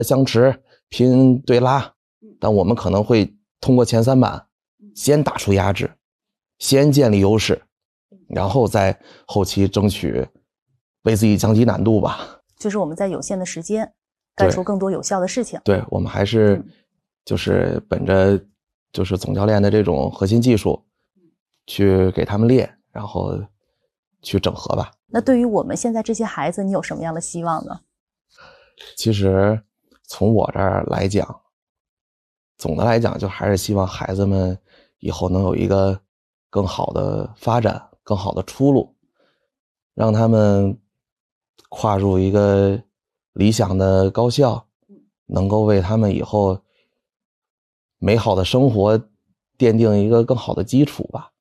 相持拼对拉，但我们可能会通过前3板先打出压制，先建立优势，然后在后期争取为自己降低难度吧。 就是我们在有限的时间干出更多有效的事情。 对，我们还是就是本着就是总教练的这种核心技术去给他们练，然后去整合吧。 那对于我们现在这些孩子，你有什么样的希望呢？ 其实从我这儿来讲，总的来讲就还是希望孩子们以后能有一个更好的发展，更好的出路，让他们跨入一个理想的高校，能够为他们以后美好的生活奠定一个更好的基础吧。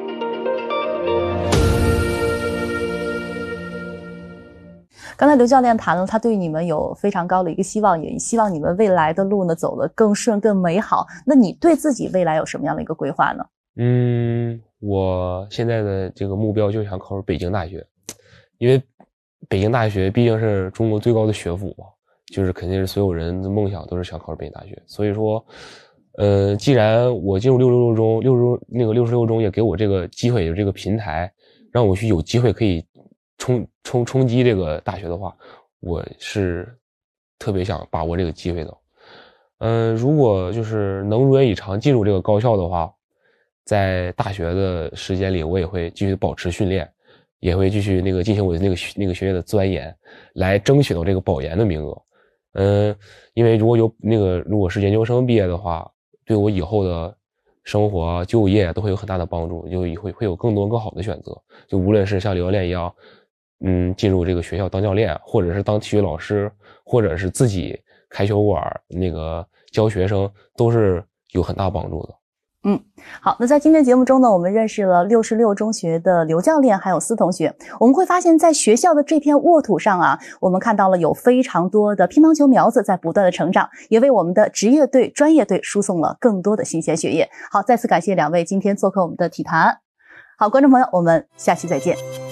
刚才刘教练谈了他对你们有非常高的一个希望，也希望你们未来的路呢走得更顺更美好。那你对自己未来有什么样的一个规划呢？ 我现在的这个目标就想考入北京大学，因为北京大学毕竟是中国最高的学府嘛，就是肯定是所有人的梦想都是想考入北京大学。所以说既然我进入66中也给我这个机会，有这个平台让我去有机会可以冲击这个大学的话，我是特别想把握这个机会的。如果就是能如愿以偿进入这个高校的话，在大学的时间里我也会继续保持训练，也会继续进行我的那个学业的钻研，来争取到这个保研的名额。因为如果是研究生毕业的话，对我以后的生活就业都会有很大的帮助，就会有更多更好的选择。就无论是像刘教练一样进入这个学校当教练，或者是当体育老师，或者是自己开球馆教学生，都是有很大帮助的。 好，那在今天节目中呢，我们认识了66中学的刘教练还有司同学。我们会发现在学校的这片沃土上啊，我们看到了有非常多的乒乓球苗子在不断的成长，也为我们的职业队专业队输送了更多的新鲜血液。好，再次感谢2位今天做客我们的体坛。好，观众朋友，我们下期再见。